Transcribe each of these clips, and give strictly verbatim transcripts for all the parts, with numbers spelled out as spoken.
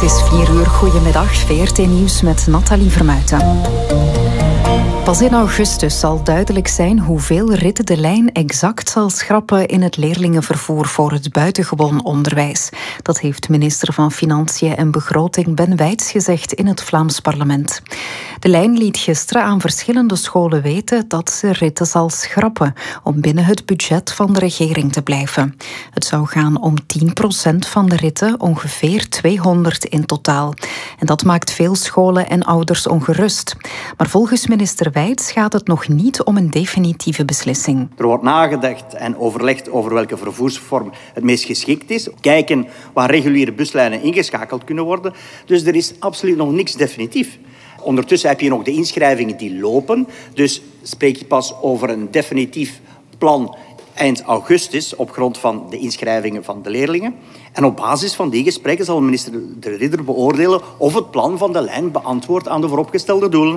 is vier uur. Goedemiddag, V R T Nieuws met Nathalie Vermuijten. Pas in augustus zal duidelijk zijn hoeveel ritten de lijn exact zal schrappen in het leerlingenvervoer voor het buitengewoon onderwijs. Dat heeft minister van Financiën en Begroting Ben Wijts gezegd in het Vlaams parlement. De lijn liet gisteren aan verschillende scholen weten dat ze ritten zal schrappen om binnen het budget van de regering te blijven. Het zou gaan om tien procent van de ritten, ongeveer tweehonderd in totaal. En dat maakt veel scholen en ouders ongerust. Maar volgens minister Wijts gaat het nog niet om een definitieve beslissing. Er wordt nagedacht en overlegd over welke vervoersvorm het meest geschikt is. Kijken waar reguliere buslijnen ingeschakeld kunnen worden. Dus er is absoluut nog niks definitief. Ondertussen heb je nog de inschrijvingen die lopen. Dus spreek je pas over een definitief plan eind augustus op grond van de inschrijvingen van de leerlingen. En op basis van die gesprekken zal minister De Ridder beoordelen of het plan van de lijn beantwoordt aan de vooropgestelde doelen.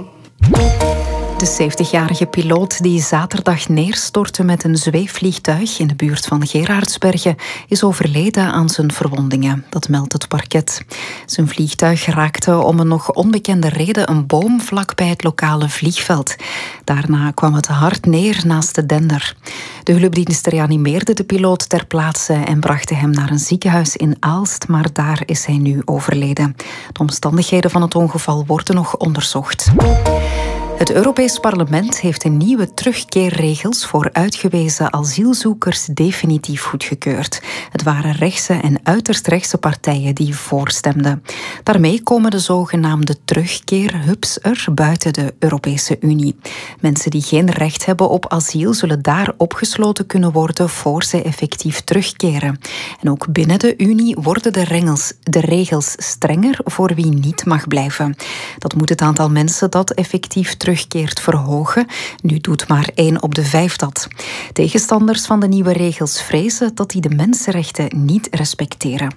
De zeventigjarige piloot die zaterdag neerstortte met een zweefvliegtuig in de buurt van Gerardsbergen is overleden aan zijn verwondingen. Dat meldt het parket. Zijn vliegtuig raakte om een nog onbekende reden een boom vlak bij het lokale vliegveld. Daarna kwam het hard neer naast de dender. De hulpdiensten reanimeerden de piloot ter plaatse en brachten hem naar een ziekenhuis in Aalst, maar daar is hij nu overleden. De omstandigheden van het ongeval worden nog onderzocht. Het Europees Parlement heeft de nieuwe terugkeerregels voor uitgewezen asielzoekers definitief goedgekeurd. Het waren rechtse en uiterst rechtse partijen die voorstemden. Daarmee komen de zogenaamde terugkeerhubs er buiten de Europese Unie. Mensen die geen recht hebben op asiel zullen daar opgesloten kunnen worden voor ze effectief terugkeren. En ook binnen de Unie worden de regels, de regels strenger voor wie niet mag blijven. Dat moet het aantal mensen dat effectief terugkeert verhogen. Nu doet maar één op de vijf dat. Tegenstanders van de nieuwe regels vrezen dat die de mensenrechten niet respecteren.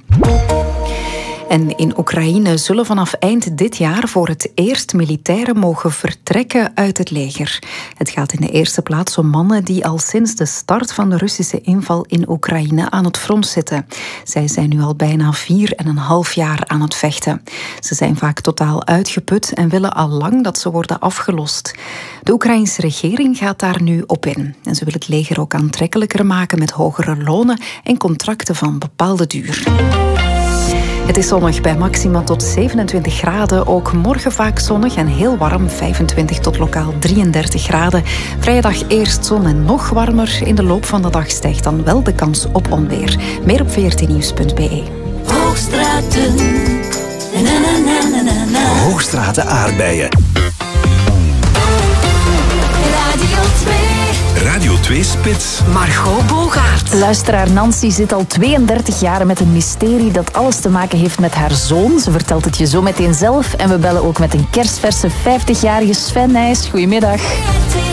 En in Oekraïne zullen vanaf eind dit jaar voor het eerst militairen mogen vertrekken uit het leger. Het gaat in de eerste plaats om mannen die al sinds de start van de Russische inval in Oekraïne aan het front zitten. Zij zijn nu al bijna vier en een half jaar aan het vechten. Ze zijn vaak totaal uitgeput en willen al lang dat ze worden afgelost. De Oekraïnse regering gaat daar nu op in. En ze wil het leger ook aantrekkelijker maken met hogere lonen en contracten van bepaalde duur. Het is zonnig bij maxima tot zevenentwintig graden. Ook morgen vaak zonnig en heel warm, vijfentwintig tot lokaal drieëndertig graden. Vrijdag eerst zon en nog warmer. In de loop van de dag stijgt dan wel de kans op onweer. Meer op v r t nieuws punt b e. Hoogstraten. Na, na, na, na, na, na. Hoogstraten aardbeien. Radio twee. Radio twee Spits. Margot Bogaert. Luisteraar Nancy zit al tweeëndertig jaar met een mysterie dat alles te maken heeft met haar zoon. Ze vertelt het je zo meteen zelf. En we bellen ook met een kerstverse vijftigjarige Sven Nijs. Goedemiddag.